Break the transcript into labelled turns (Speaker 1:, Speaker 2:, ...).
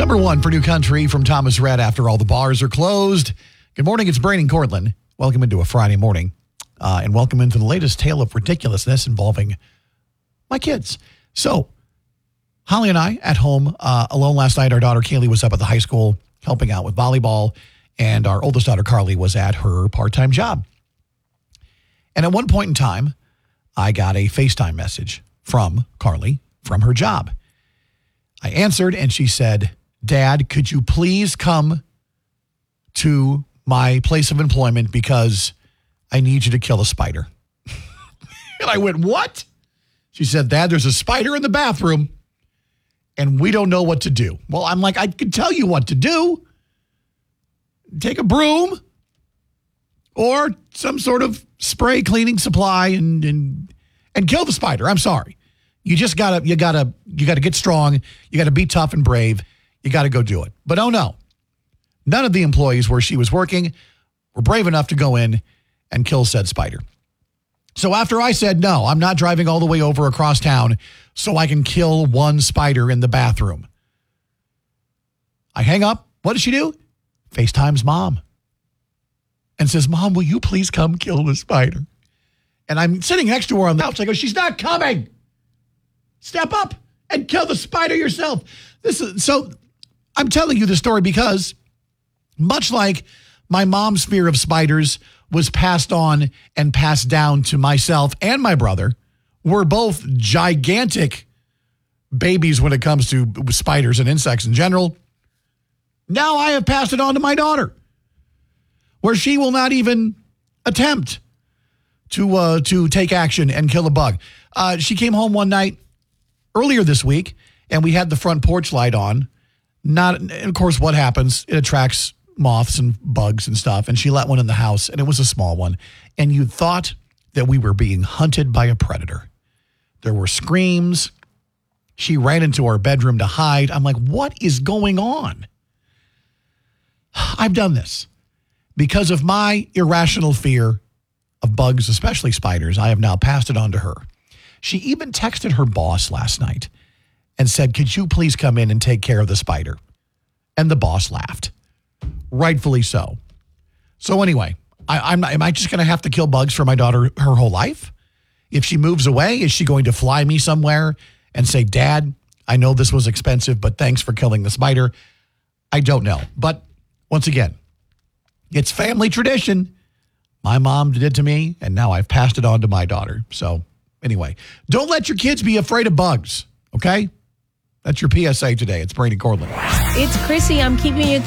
Speaker 1: Number one for New Country from Thomas Rhett after all the bars are closed. Good morning, it's Brandon Cortland. Welcome into a Friday morning. And welcome into the latest tale of ridiculousness involving my kids. So, Holly and I at home alone last night. Our daughter Kaylee was up at the high school helping out with volleyball. And our oldest daughter Carly was at her part-time job. And at one point in time, I got a FaceTime message from Carly from her job. I answered and she said, "Dad, could you please come to my place of employment because I need you to kill a spider?" And I went, "What?" She said, "Dad, there's a spider in the bathroom and we don't know what to do." Well, I'm like, I could tell you what to do. Take a broom or some sort of spray cleaning supply and kill the spider. I'm sorry. You just gotta get strong. You gotta be tough and brave. You gotta go do it. But oh no, none of the employees where she was working were brave enough to go in and kill said spider. So after I said, no, I'm not driving all the way over across town so I can kill one spider in the bathroom, I hang up. What does she do? FaceTimes mom and says, "Mom, will you please come kill the spider?" And I'm sitting next to her on the couch. I go, "She's not coming. Step up and kill the spider yourself." So I'm telling you this story because much like my mom's fear of spiders was passed on and passed down to myself and my brother, we're both gigantic babies when it comes to spiders and insects in general. Now I have passed it on to my daughter, where she will not even attempt to take action and kill a bug. She came home one night earlier this week, and we had the front porch light on. And of course, what happens? It attracts moths and bugs and stuff, and she let one in the house, and it was a small one. And you thought that we were being hunted by a predator. There were screams. She ran into our bedroom to hide. I'm like, what is going on? I've done this because of my irrational fear of bugs, especially spiders. I have now passed it on to her. She even texted her boss last night and said, "Could you please come in and take care of the spider?" And the boss laughed. Rightfully so. So anyway, am I just going to have to kill bugs for my daughter her whole life? If she moves away, is she going to fly me somewhere and say, "Dad, I know this was expensive, but thanks for killing the spider"? I don't know. But once again, it's family tradition. My mom did it to me, and now I've passed it on to my daughter. So anyway, don't let your kids be afraid of bugs, okay? That's your PSA today. It's Brandon Cortland.
Speaker 2: It's Chrissy. I'm keeping you